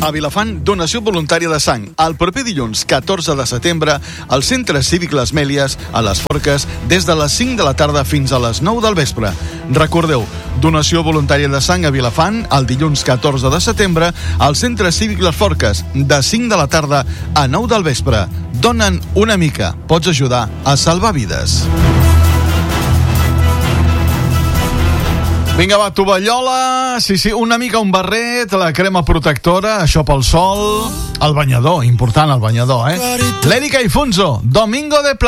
A Vilafant, donació voluntària de sang. El proper dilluns, 14 de setembre, al Centre Cívic Les Mèlies, a les Forques, des de les 5 de la tarda fins a les 9 del vespre. Recordeu, donació voluntària de sang a Vilafant, el dilluns 14 de setembre, al Centre Cívic Les Forques, de 5 de la tarda a 9 del vespre. Dona'n una mica. Pots ajudar a salvar vides. Vinga, va, tovallola, sí, una mica un barret, la crema protectora, això pel sol, el banyador, important el banyador, L'Erika i Funzo, Domingo de Plata.